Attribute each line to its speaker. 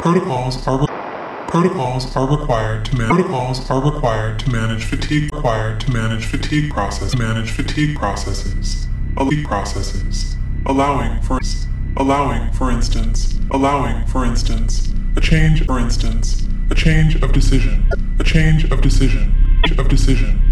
Speaker 1: Protocols are required to manage fatigue processes, allowing for instance, a change of decision,